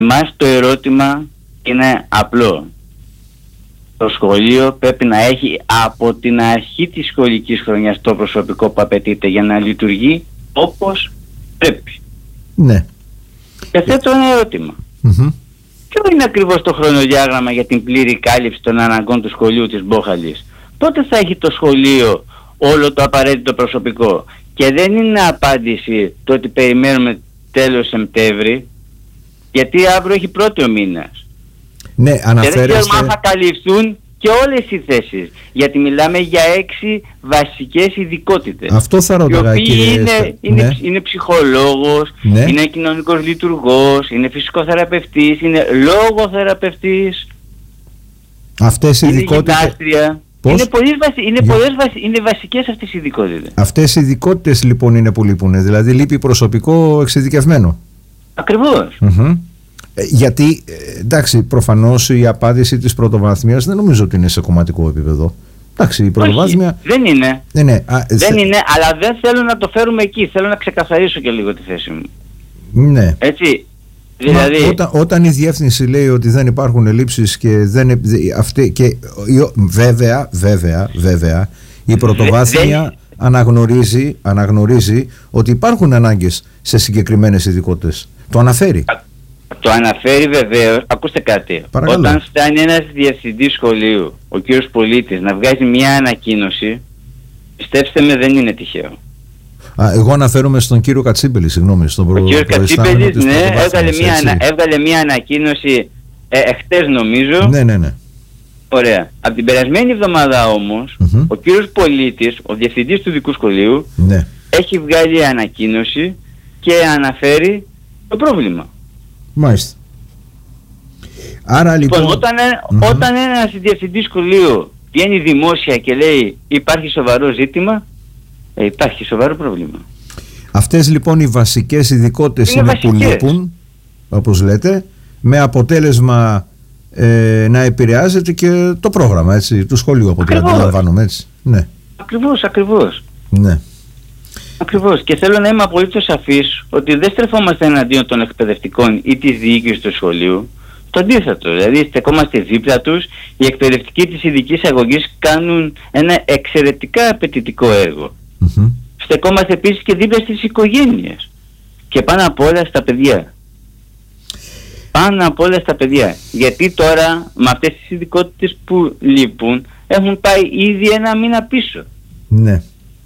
Μας το ερώτημα είναι απλό. Το σχολείο πρέπει να έχει από την αρχή της σχολικής χρονιάς το προσωπικό που απαιτείται για να λειτουργεί όπως πρέπει. Ναι. Και θέτω ένα ερώτημα. Ποιο είναι ακριβώς το χρονοδιάγραμμα για την πλήρη κάλυψη των αναγκών του σχολείου της Μπόχαλης? Πότε θα έχει το σχολείο όλο το απαραίτητο προσωπικό? Και δεν είναι απάντηση το ότι περιμένουμε τέλος Σεπτέμβρη, γιατί αύριο έχει πρώτο μήνας. Ναι, και δεν ξέρουμε αν θα καλυφθούν και όλες οι θέσεις, γιατί μιλάμε για 6 βασικές ειδικότητες. Αυτό θα ρωτάγα, είναι ψυχολόγος, είναι κοινωνικός λειτουργός, είναι φυσικοθεραπευτής, είναι λογοθεραπευτής, αυτές οι ειδικότητες, γυμνάστρια. Είναι βασικές αυτές οι ειδικότητες. Αυτές οι ειδικότητες λοιπόν είναι που λείπουν, δηλαδή λείπει προσωπικό εξειδικευμένο. Ακριβώς. Γιατί, εντάξει, προφανώς η απάντηση της πρωτοβάθμιας δεν νομίζω ότι είναι σε κομματικό επίπεδο. Εντάξει, η πρωτοβάθμια... Όχι, δεν είναι. Δεν είναι, αλλά δεν θέλω να το φέρουμε εκεί. Θέλω να ξεκαθαρίσω και λίγο τη θέση μου. Ναι. Έτσι. Δηλαδή... Όταν η διεύθυνση λέει ότι δεν υπάρχουν ελλείψεις και δεν... Βέβαια, η πρωτοβάθμια αναγνωρίζει ότι υπάρχουν ανάγκες σε συγκεκριμένες ειδικότητες. Το αναφέρει. Το αναφέρει βεβαίως. Ακούστε κάτι. Παρακαλώ. Όταν φτάνει ένας διευθυντής σχολείου, ο κύριος Πολίτης, να βγάζει μια ανακοίνωση, πιστέψτε με, δεν είναι τυχαίο. Εγώ αναφέρομαι στον κύριο Κατσίπελη, συγγνώμη. Ο κύριος Κατσίπελης, έβγαλε μια ανακοίνωση εχθές νομίζω. Ναι. Ωραία. Από την περασμένη εβδομάδα όμως, ο κύριος Πολίτης, ο διευθυντής του δικού σχολείου, έχει βγάλει ανακοίνωση και αναφέρει το πρόβλημα. Μάλιστα. Άρα λοιπόν, όταν ένας διευθυντής σχολείου βγαίνει δημόσια και λέει υπάρχει σοβαρό ζήτημα, υπάρχει σοβαρό πρόβλημα. Αυτές λοιπόν οι βασικές ειδικότητες είναι που λείπουν, όπως λέτε, με αποτέλεσμα να επηρεάζεται και το πρόγραμμα, έτσι, του σχολείου, από ό,τι αντιλαμβάνομαι, έτσι. Ναι. Ακριβώς. Ναι. Ακριβώς. Και θέλω να είμαι απολύτως σαφής ότι δεν στρεφόμαστε εναντίον των εκπαιδευτικών ή της διοίκησης του σχολείου. Το αντίθετο. Δηλαδή στεκόμαστε δίπλα τους. Οι εκπαιδευτικοί της ειδικής αγωγής κάνουν ένα εξαιρετικά απαιτητικό έργο. Στεκόμαστε επίσης και δίπλα στις οικογένειες. Και πάνω απ' όλα στα παιδιά. Γιατί τώρα με αυτές τις ειδικότητες που λείπουν έχουν πάει ήδη ένα μήνα πίσω. Ναι.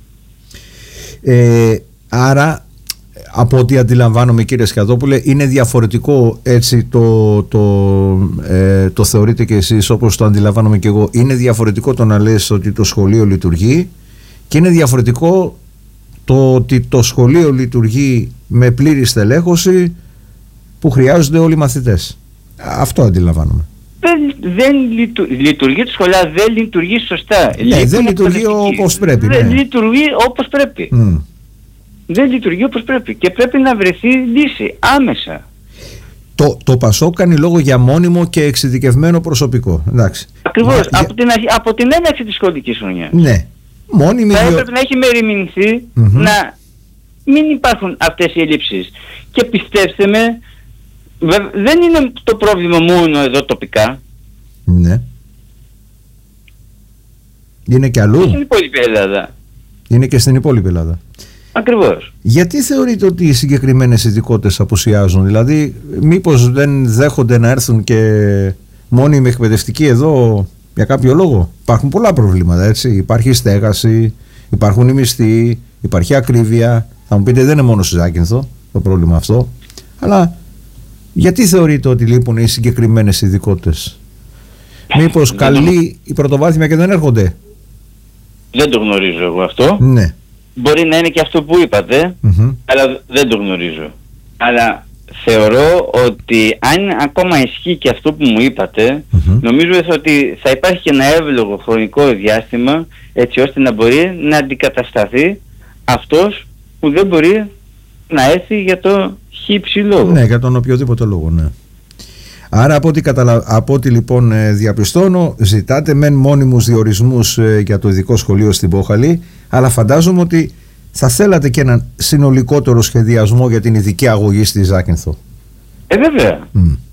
Άρα, από ό,τι αντιλαμβάνομαι, κύριε Σκιαδόπουλε, είναι διαφορετικό, έτσι το θεωρείτε και εσείς, όπως το αντιλαμβάνομαι και εγώ, είναι διαφορετικό το να λες ότι το σχολείο λειτουργεί και είναι διαφορετικό το ότι το σχολείο λειτουργεί με πλήρη στελέχωση που χρειάζονται όλοι οι μαθητές. Αυτό αντιλαμβάνομαι. Λειτουργεί το σχολείο, δεν λειτουργεί σωστά. Δεν λειτουργεί όπως πρέπει. Δεν λειτουργεί όπως πρέπει. Δεν λειτουργεί όπως πρέπει και πρέπει να βρεθεί λύση άμεσα. Το ΠΑΣΟΚ κάνει λόγο για μόνιμο και εξειδικευμένο προσωπικό. Ακριβώς. Από την έναρξη της σχολικής χρονιάς. Ναι. Θα έπρεπε να έχει μεριμνηθεί να μην υπάρχουν αυτές οι ελλείψεις. Και πιστέψτε με, δεν είναι το πρόβλημα μόνο εδώ τοπικά. Ναι. Είναι και αλλού. Στην υπόλοιπη Ελλάδα. Είναι και στην υπόλοιπη Ελλάδα. Ακριβώς. Γιατί θεωρείτε ότι οι συγκεκριμένες ειδικότητες απουσιάζουν? Δηλαδή μήπως δεν δέχονται να έρθουν και μόνιμοι εκπαιδευτικοί εδώ για κάποιο λόγο? Υπάρχουν πολλά προβλήματα, έτσι. Υπάρχει στέγαση, υπάρχουν οι μισθοί, υπάρχει ακρίβεια. Θα μου πείτε, δεν είναι μόνο στη Ζάκυνθο το πρόβλημα αυτό. Αλλά γιατί θεωρείτε ότι λείπουν οι συγκεκριμένες ειδικότητες? Μήπως καλεί η πρωτοβάθμια και δεν έρχονται? Δεν το γνωρίζω εγώ αυτό. Ναι. Μπορεί να είναι και αυτό που είπατε, αλλά δεν το γνωρίζω. Αλλά θεωρώ ότι αν ακόμα ισχύει και αυτό που μου είπατε, νομίζω ότι θα υπάρχει και ένα εύλογο χρονικό διάστημα, έτσι ώστε να μπορεί να αντικατασταθεί αυτός που δεν μπορεί να έρθει για το χύψη λόγο. Ναι, για τον οποιοδήποτε λόγο, ναι. Άρα από ό,τι λοιπόν διαπιστώνω, ζητάτε μεν μόνιμους διορισμούς για το ειδικό σχολείο στην Μπόχαλη, αλλά φαντάζομαι ότι θα θέλατε και έναν συνολικότερο σχεδιασμό για την ειδική αγωγή στη Ζάκυνθο. Βέβαια.